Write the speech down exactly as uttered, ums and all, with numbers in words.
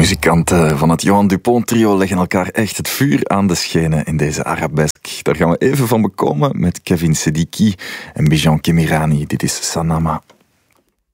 muzikanten van het Johan Dupont trio leggen elkaar echt het vuur aan de schenen in deze arabesk. Daar gaan we even van bekomen met Kevin Sediki en Bijan Kemirani. Dit is Sanama.